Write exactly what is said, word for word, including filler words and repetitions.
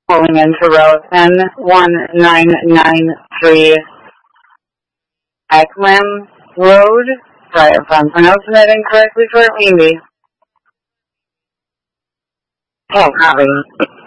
pulling into row ten one nine nine three Ekman Road. Sorry if I'm pronouncing that incorrectly for Lindy. Oh, copy.